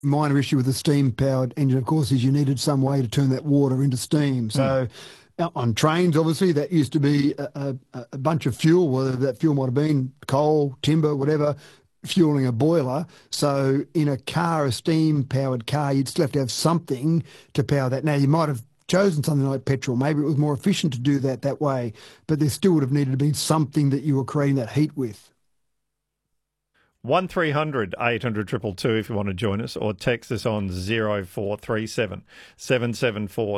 minor issue with the steam-powered engine, of course, is you needed some way to turn that water into steam. So on trains, obviously, that used to be a bunch of fuel, whether that fuel might have been coal, timber, whatever, fueling a boiler. So in a car, a steam-powered car, you'd still have to have something to power that. Now, you might have chosen something like petrol. Maybe it was more efficient to do that way, but there still would have needed to be something that you were creating that heat with. 1300 800 222 if you want to join us, or text us on 0437 774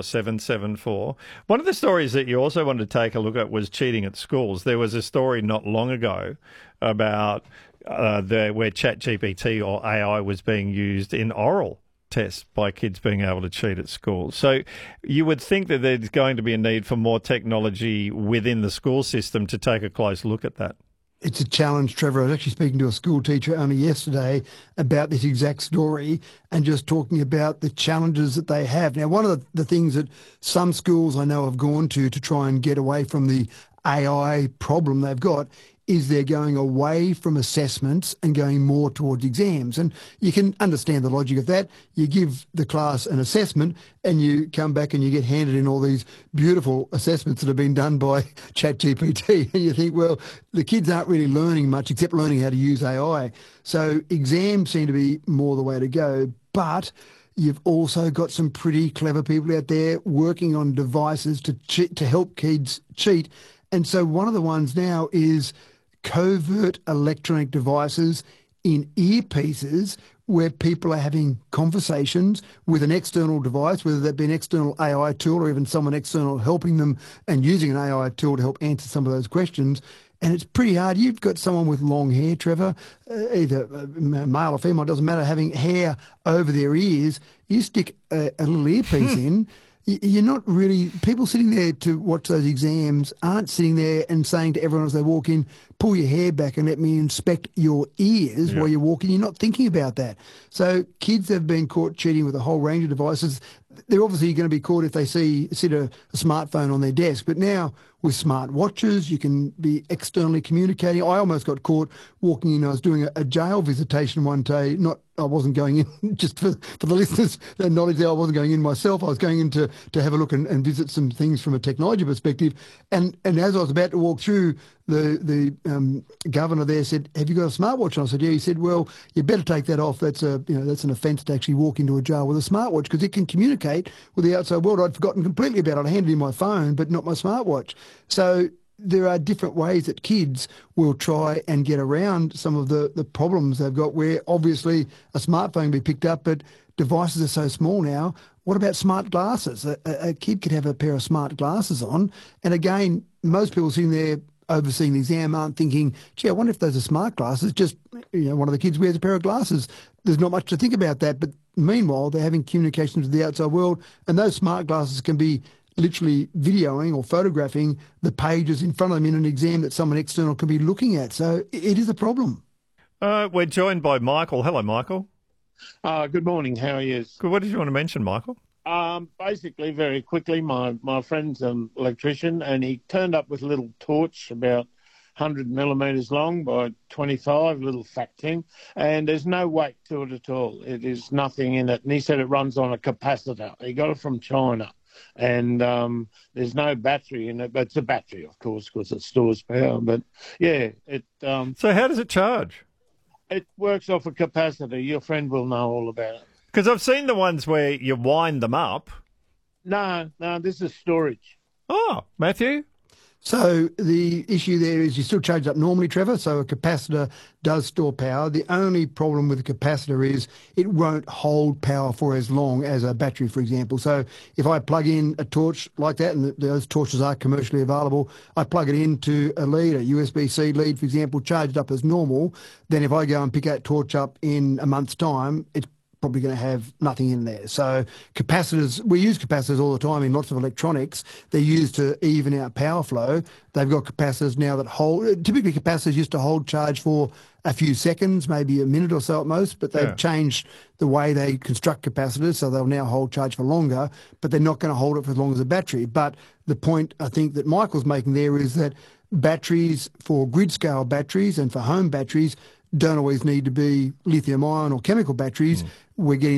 774. One of the stories that you also wanted to take a look at was cheating at schools. There was a story not long ago about where ChatGPT or AI was being used in oral tests by kids being able to cheat at school. So you would think that there's going to be a need for more technology within the school system to take a close look at that. It's a challenge, Trevor. I was actually speaking to a school teacher only yesterday about this exact story and just talking about the challenges that they have. Now, one of the things that some schools I know have gone to try and get away from the AI problem they've got is they're going away from assessments and going more towards exams. And you can understand the logic of that. You give the class an assessment and you come back and you get handed in all these beautiful assessments that have been done by ChatGPT. And you think, well, the kids aren't really learning much except learning how to use AI. So exams seem to be more the way to go. But you've also got some pretty clever people out there working on devices to help kids cheat. And so one of the ones now is covert electronic devices in earpieces where people are having conversations with an external device, whether that be an external AI tool or even someone external helping them and using an AI tool to help answer some of those questions. And it's pretty hard. You've got someone with long hair, Trevor, either male or female, doesn't matter, having hair over their ears. You stick a little earpiece in, you're not really, people sitting there to watch those exams aren't sitting there and saying to everyone as they walk in, pull your hair back and let me inspect your ears while you're walking. You're not thinking about that. So kids have been caught cheating with a whole range of devices. They're obviously going to be caught if they see a smartphone on their desk. But now with smart watches, you can be externally communicating. I almost got caught walking in. I was doing a jail visitation one day. I wasn't going in, just for the listeners' knowledge there, I wasn't going in myself. I was going in to have a look and visit some things from a technology perspective. And as I was about to walk through, the governor there said, "Have you got a smartwatch?" And I said, "Yeah." He said, "Well, you better take that off. That's an offence to actually walk into a jail with a smartwatch because it can communicate with the outside world." I'd forgotten completely about it. I handed him my phone, but not my smartwatch. So there are different ways that kids will try and get around some of the problems they've got where obviously a smartphone can be picked up, but devices are so small now. What about smart glasses? A kid could have a pair of smart glasses on. And again, most people sitting there overseeing the exam aren't thinking, gee, I wonder if those are smart glasses. Just, one of the kids wears a pair of glasses. There's not much to think about that. But meanwhile, they're having communications with the outside world. And those smart glasses can be literally videoing or photographing the pages in front of them in an exam that someone external can be looking at. So it is a problem. We're joined by Michael. Hello, Michael. Good morning. How are you? Good. What did you want to mention, Michael? Basically, very quickly, my friend's an electrician, and he turned up with a little torch about 100 millimetres long by 25, little fat thing, and there's no weight to it at all. It is nothing in it. And he said it runs on a capacitor. He got it from China. And there's no battery in it, but it's a battery, of course, because it stores power. But yeah, So how does it charge? It works off a capacitor. Your friend will know all about it. Because I've seen the ones where you wind them up. No, this is storage. Oh, Matthew? So the issue there is you still charge up normally, Trevor, so a capacitor does store power. The only problem with a capacitor is it won't hold power for as long as a battery, for example. So if I plug in a torch like that, and those torches are commercially available, I plug it into a lead, a USB-C lead, for example, charged up as normal, then if I go and pick that torch up in a month's time, it's probably going to have nothing in there. So capacitors, we use capacitors all the time in lots of electronics. They're used to even out power flow. They've got capacitors now that hold, typically capacitors used to hold charge for a few seconds, maybe a minute or so at most, but they've changed the way they construct capacitors, so they'll now hold charge for longer, but they're not going to hold it for as long as a battery. But the point I think that Michael's making there is that batteries, for grid scale batteries and for home batteries, don't always need to be lithium ion or chemical batteries. We're getting